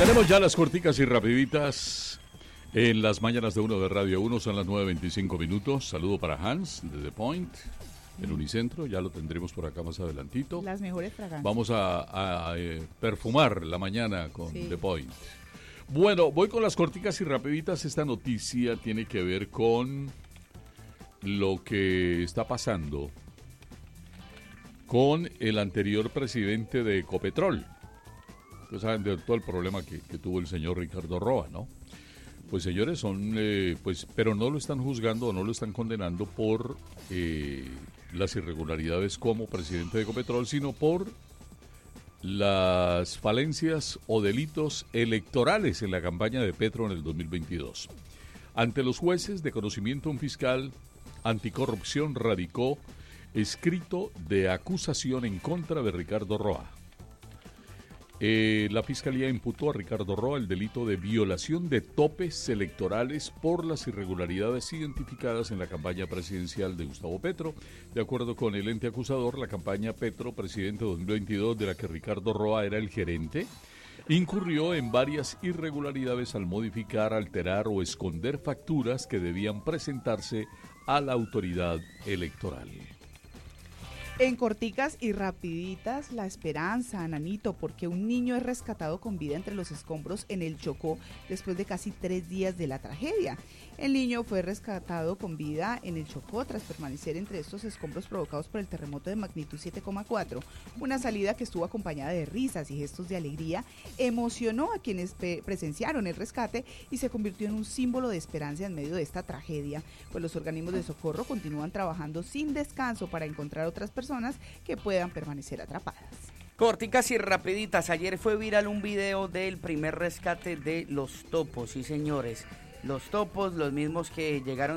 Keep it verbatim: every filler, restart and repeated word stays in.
Tenemos ya las corticas y rapiditas en las mañanas de uno de Radio uno, son las nueve veinticinco minutos. Saludo para Hans de The Point, el Unicentro, ya lo tendremos por acá más adelantito. Las mejores fragancias. Vamos a, a, a eh, perfumar la mañana con Sí. The Point. Bueno, voy con las corticas y rapiditas. Esta noticia tiene que ver con lo que está pasando con el anterior presidente de Ecopetrol. Ustedes saben de todo el problema que, que tuvo el señor Ricardo Roa, ¿no? Pues señores, son, eh, pues, pero no lo están juzgando o no lo están condenando por eh, las irregularidades como presidente de Ecopetrol, sino por las falencias o delitos electorales en la campaña de Petro en el dos mil veintidós. Ante los jueces de conocimiento, un fiscal anticorrupción radicó escrito de acusación en contra de Ricardo Roa. Eh, la Fiscalía imputó a Ricardo Roa el delito de violación de topes electorales por las irregularidades identificadas en la campaña presidencial de Gustavo Petro. De acuerdo con el ente acusador, la campaña Petro Presidente dos mil veintidós, de la que Ricardo Roa era el gerente, incurrió en varias irregularidades al modificar, alterar o esconder facturas que debían presentarse a la autoridad electoral. En corticas y rapiditas, la esperanza, Nanito, porque un niño es rescatado con vida entre los escombros en el Chocó después de casi tres días de la tragedia. El niño fue rescatado con vida en el Chocó tras permanecer entre estos escombros provocados por el terremoto de magnitud siete coma cuatro. Una salida que estuvo acompañada de risas y gestos de alegría emocionó a quienes presenciaron el rescate y se convirtió en un símbolo de esperanza en medio de esta tragedia, pues los organismos de socorro continúan trabajando sin descanso para encontrar otras personas que puedan permanecer atrapadas. Corticas y rapiditas, ayer fue viral un video del primer rescate de los topos, sí señores, los topos, los mismos que llegaron